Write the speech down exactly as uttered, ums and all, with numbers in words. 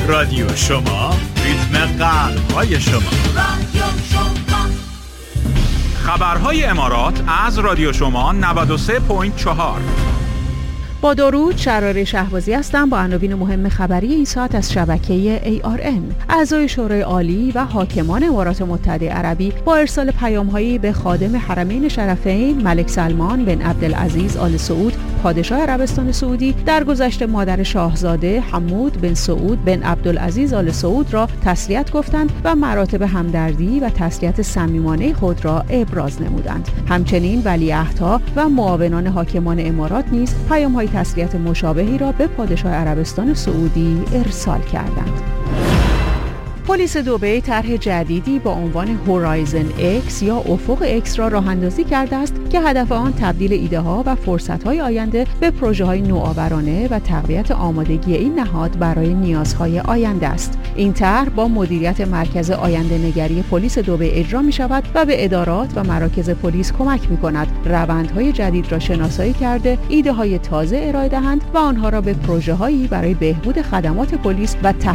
رادیو شما، ریتم قلب های شما. رادیو شما. خبرهای امارات از رادیو شما نود و سه ممیز چهار. با درود، شراره شهبازی هستم با عناوین مهم خبری این ساعت از شبکه ای آر ان. اعضای شورای عالی و حاکمان امارات متحده عربی با ارسال پیام‌هایی به خادم حرمین شرفین ملک سلمان بن عبدالعزیز آل سعود پادشاه عربستان سعودی درگذشت مادر شاهزاده حمود بن سعود بن عبدالعزیز آل سعود را تسلیت گفتند و مراتب همدردی و تسلیت صمیمانه خود را ابراز نمودند. همچنین ولیعهدها و معاونان حاکمان امارات نیز پیام‌های تسلیت مشابهی را به پادشاه عربستان سعودی ارسال کردند. پلیس دبی طرح جدیدی با عنوان هورایزن اکس یا افق اکس را راه‌اندازی کرده است که هدف آن تبدیل ایده‌ها و فرصت‌های آینده به پروژه‌های نوآورانه و تقویت آمادگی این نهاد برای نیازهای آینده است. این طرح با مدیریت مرکز آینده‌نگری پلیس دبی اجرا می‌شود و به ادارات و مراکز پلیس کمک می‌کند روندهای جدید را شناسایی کرده، ایده‌های تازه ارائه دهند و آنها را به پروژه‌هایی برای بهبود خدمات پلیس و